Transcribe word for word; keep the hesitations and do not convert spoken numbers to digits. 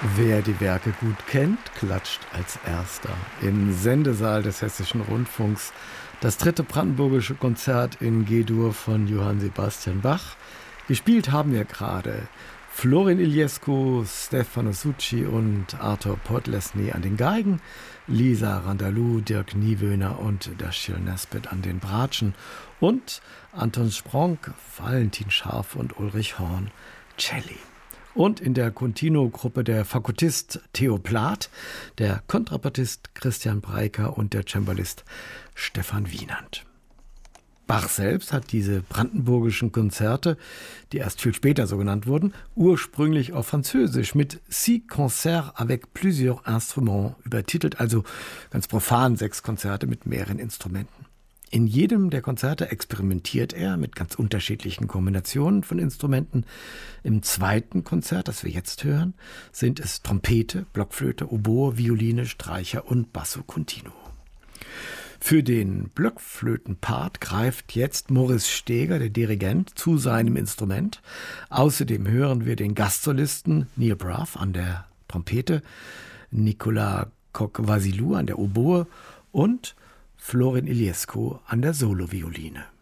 Wer die Werke gut kennt, klatscht als Erster. Im Sendesaal des Hessischen Rundfunks das dritte brandenburgische Konzert in G-Dur von Johann Sebastian Bach. Gespielt haben wir gerade Florin Iliescu, Stefano Succi und Arthur Podlesny an den Geigen, Lisa Randalou, Dirk Niewöhner und Dashiell Nesbitt an den Bratschen und Anton Spronk, Valentin Scharf und Ulrich Horn, Celli. Und in der Continuo-Gruppe der Fagottist Theo Plath, der Kontrabassist Christian Breiker und der Cembalist Stefan Wienand. Bach selbst hat diese brandenburgischen Konzerte, die erst viel später so genannt wurden, ursprünglich auf Französisch mit Six Concerts avec plusieurs instruments übertitelt, also ganz profan sechs Konzerte mit mehreren Instrumenten. In jedem der Konzerte experimentiert er mit ganz unterschiedlichen Kombinationen von Instrumenten. Im zweiten Konzert, das wir jetzt hören, sind es Trompete, Blockflöte, Oboe, Violine, Streicher und Basso Continuo. Für den Blockflötenpart greift jetzt Moritz Steger, der Dirigent, zu seinem Instrument. Außerdem hören wir den Gastsolisten Neil Bruff an der Trompete, Nicolas Coq-Vasilou an der Oboe und Florin Iliescu an der Solovioline.